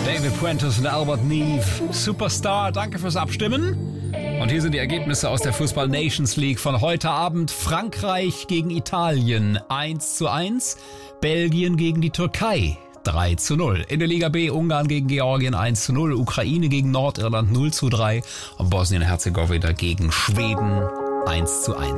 David Fuentes und Albert Neve. Superstar, danke fürs Abstimmen. Und hier sind die Ergebnisse aus der Fußball Nations League von heute Abend. Frankreich gegen Italien 1:1. Belgien gegen die Türkei 3:0. In der Liga B Ungarn gegen Georgien 1:0. Ukraine gegen Nordirland 0:3. Und Bosnien-Herzegowina gegen Schweden 1:1.